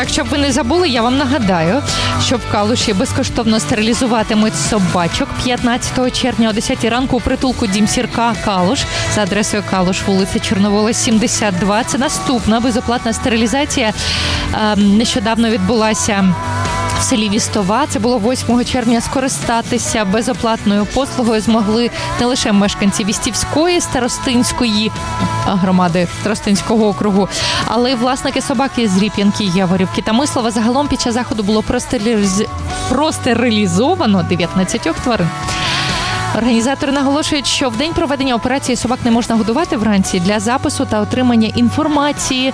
Так, щоб ви не забули, я вам нагадаю, що в Калуші безкоштовно стерилізуватимуть собачок 15 червня о 10 ранку у притулку Дім Сірка Калуш за адресою Калуш, вулиця Чорновола, 72. Це наступна безоплатна стерилізація. Нещодавно відбулася в селі Вістова. Це було 8 червня. Скористатися безоплатною послугою змогли не лише мешканці Вістівської старостинської громади Тростинського округу, але й власники собаки з Ріп'янки, Яворівки та Мислова. Загалом під час заходу було простерилізовано 19 тварин. Організатори наголошують, що в день проведення операції собак не можна годувати вранці. Для запису та отримання інформації